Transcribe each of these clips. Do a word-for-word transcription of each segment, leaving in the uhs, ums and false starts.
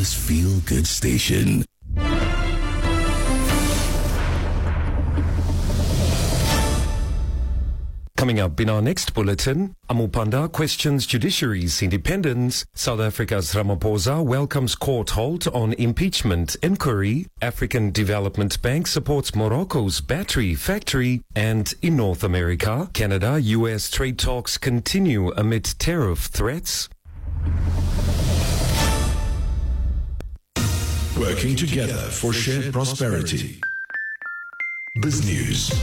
Africa's feel-good station. Coming up in our next bulletin, Amupanda questions judiciary's independence. South Africa's Ramaphosa welcomes court halt on impeachment inquiry. African Development Bank supports Morocco's battery factory. And in North America, Canada U S trade talks continue amid tariff threats. Working together for shared prosperity. BizNews.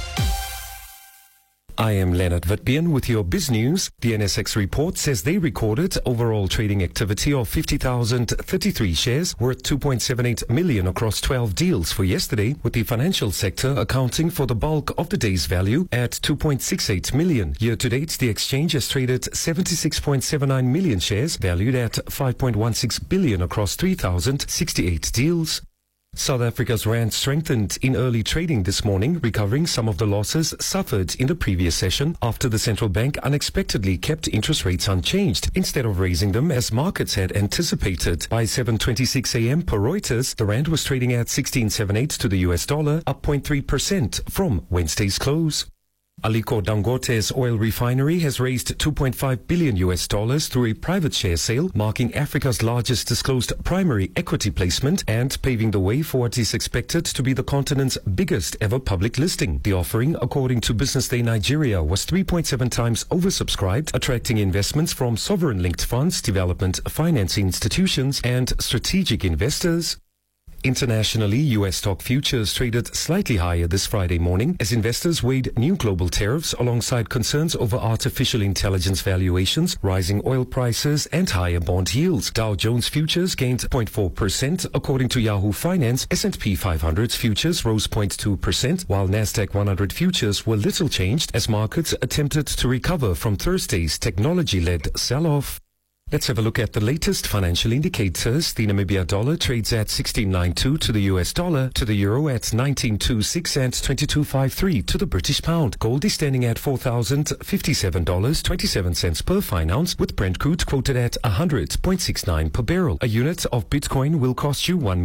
I am Leonard Vitbeen with your Biz News. The N S X report says they recorded overall trading activity of fifty thousand thirty-three shares worth two point seven eight million across twelve deals for yesterday, with the financial sector accounting for the bulk of the day's value at two point six eight million. Year to date, the exchange has traded seventy-six point seven nine million shares valued at five point one six billion across three thousand sixty-eight deals. South Africa's rand strengthened in early trading this morning, recovering some of the losses suffered in the previous session after the central bank unexpectedly kept interest rates unchanged instead of raising them as markets had anticipated. By seven twenty-six a.m. per Reuters, the rand was trading at sixteen seventy-eight to the U S dollar, up zero point three percent from Wednesday's close. Aliko Dangote's oil refinery has raised two point five billion U S dollars through a private share sale, marking Africa's largest disclosed primary equity placement and paving the way for what is expected to be the continent's biggest ever public listing. The offering, according to Business Day Nigeria, was three point seven times oversubscribed, attracting investments from sovereign-linked funds, development finance institutions, and strategic investors. Internationally, U S stock futures traded slightly higher this Friday morning as investors weighed new global tariffs alongside concerns over artificial intelligence valuations, rising oil prices, and higher bond yields. Dow Jones futures gained zero point four percent according to Yahoo Finance. S and P five hundred's futures rose zero point two percent, while Nasdaq one hundred futures were little changed as markets attempted to recover from Thursday's technology-led sell-off. Let's have a look at the latest financial indicators. The Namibia dollar trades at sixteen ninety-two to the U S dollar, to the euro at nineteen twenty-six and twenty-two fifty-three to the British pound. Gold is standing at four thousand fifty-seven dollars and twenty-seven cents per fine ounce, with Brent crude quoted at one hundred point six nine per barrel. A unit of Bitcoin will cost you one